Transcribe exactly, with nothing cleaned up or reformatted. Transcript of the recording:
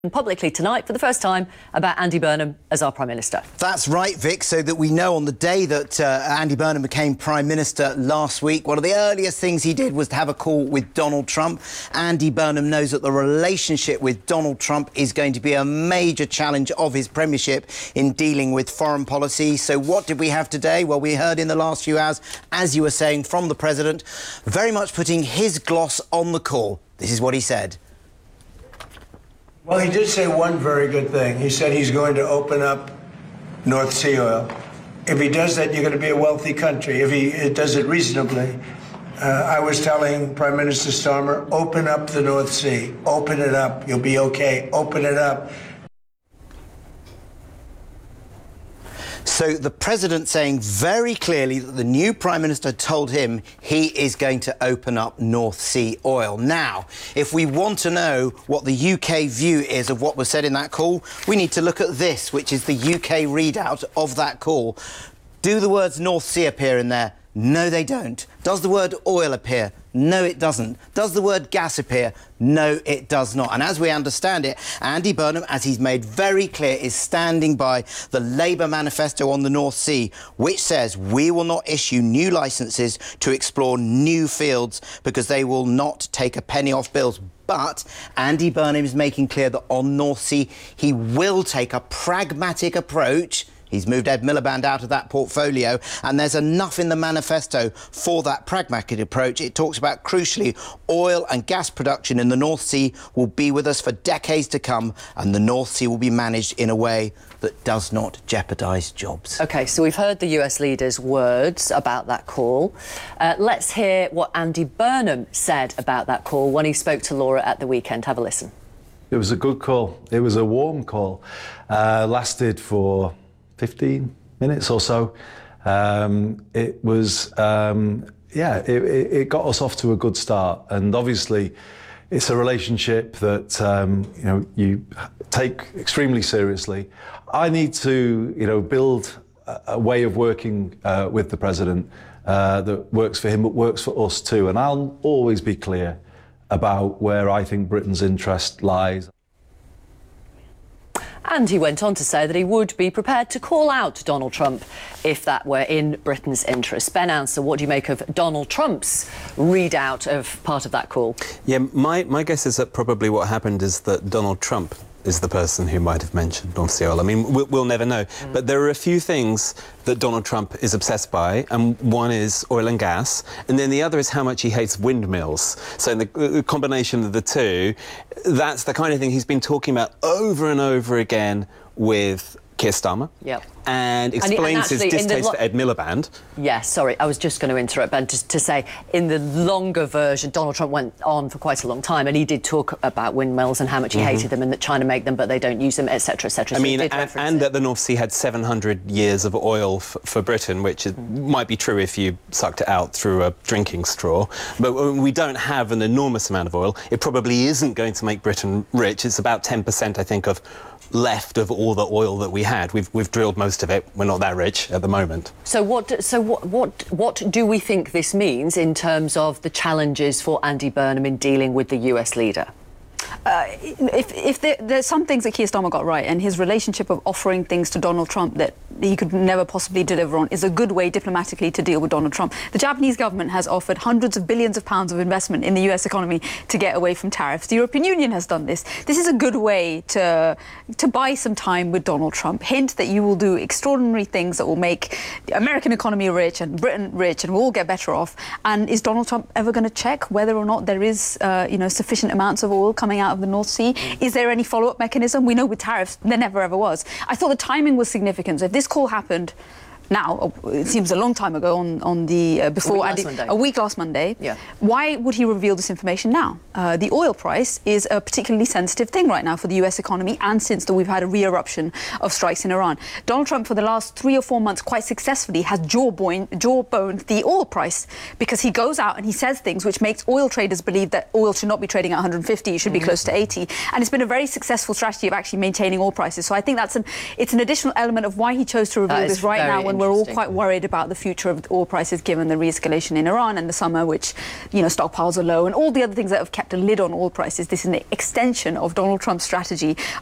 Publicly tonight for the first time about Andy Burnham as our Prime Minister. That's right, Vic, so that we know on the day that uh, Andy Burnham became Prime Minister last week, one of the earliest things he did was to have a call with Donald Trump. Andy Burnham knows that the relationship with Donald Trump is going to be a major challenge of his premiership in dealing with foreign policy. So what did we have today? Well, we heard in the last few hours, as you were saying, from the President, very much putting his gloss on the call. This is what he said. Well, he did say one very good thing. He said he's going to open up North Sea oil. If he does that, you're going to be a wealthy country. If he does it reasonably. Uh, I was telling Prime Minister Starmer, open up the North Sea. Open it up. You'll be okay. Open it up. So the President saying very clearly that the new Prime Minister told him he is going to open up North Sea oil. Now, if we want to know what the U K view is of what was said in that call, we need to look at this, which is the U K readout of that call. Do the words North Sea appear in there? No, they don't. Does the word oil appear? No, it doesn't. Does the word gas appear? No, it does not. And as we understand it, Andy Burnham, as he's made very clear, is standing by the Labour manifesto on the North Sea, which says we will not issue new licences to explore new fields because they will not take a penny off bills. But Andy Burnham is making clear that on North Sea, he will take a pragmatic approach. He's moved Ed Miliband out of that portfolio, and there's enough in the manifesto for that pragmatic approach. It talks about, crucially, oil and gas production in the North Sea will be with us for decades to come, and the North Sea will be managed in a way that does not jeopardise jobs. OK, so we've heard the U S leader's words about that call. Uh, let's hear what Andy Burnham said about that call when he spoke to Laura at the weekend. Have a listen. It was a good call. It was a warm call. Uh, lasted for fifteen minutes or so. Um, it was, um, yeah, it, it got us off to a good start. And obviously, it's a relationship that, um, you know, you take extremely seriously. I need to, you know, build a, a way of working uh, with the President uh, that works for him, but works for us too. And I'll always be clear about where I think Britain's interest lies. And he went on to say that he would be prepared to call out Donald Trump if that were in Britain's interest. Ben Ansell, what do you make of Donald Trump's readout of part of that call? Yeah, my, my guess is that probably what happened is that Donald Trump is the person who might have mentioned North Sea oil. I mean, we'll, we'll never know. Mm. But there are a few things that Donald Trump is obsessed by, and one is oil and gas, and then the other is how much he hates windmills. So in the, the combination of the two, that's the kind of thing he's been talking about over and over again with Keir Starmer. Yep. And explains and, and actually, his distaste for Ed Miliband. Yes, sorry, I was just going to interrupt, Ben, to, to say, in the longer version, Donald Trump went on for quite a long time, and he did talk about windmills and how much he mm-hmm. hated them, and that China make them, but they don't use them, et cetera, et cetera. I so mean, and, and that the North Sea had seven hundred years of oil f for Britain, which is, mm. might be true if you sucked it out through a drinking straw, but we don't have an enormous amount of oil. It probably isn't going to make Britain rich. It's about ten percent, I think, of left of all the oil that we had. We've, we've drilled most of it. We're not that rich at the moment. So what, so what, what, what do we think this means in terms of the challenges for Andy Burnham in dealing with the U S leader? Uh, if if there, there's some things that Keir Starmer got right, and his relationship of offering things to Donald Trump that he could never possibly deliver on is a good way diplomatically to deal with Donald Trump. The Japanese government has offered hundreds of billions of pounds of investment in the U S economy to get away from tariffs. The European Union has done this. This is a good way to to buy some time with Donald Trump. Hint that you will do extraordinary things that will make the American economy rich and Britain rich, and we'll all get better off. And is Donald Trump ever going to check whether or not there is, uh, you know, sufficient amounts of oil coming out of the North Sea? Is there any follow-up mechanism? We know with tariffs there never ever was. I thought the timing was significant. So if this call happened now, it seems a long time ago, on, on the uh, before a week, Andy, last Monday. a week last Monday. Yeah. Why would he reveal this information now? Uh, the oil price is a particularly sensitive thing right now for the U S economy, and since that we've had a re-eruption of strikes in Iran. Donald Trump, for the last three or four months, quite successfully has jawboned, jawboned the oil price, because he goes out and he says things which makes oil traders believe that oil should not be trading at one hundred fifty, it should be mm-hmm. close to eighty. And it's been a very successful strategy of actually maintaining oil prices. So I think that's an, it's an additional element of why he chose to reveal this right now when we're all Interesting. quite worried about the future of oil prices given the re-escalation in Iran and the summer, which, you know, stockpiles are low and all the other things that have kept a lid on oil prices. This is an extension of Donald Trump's strategy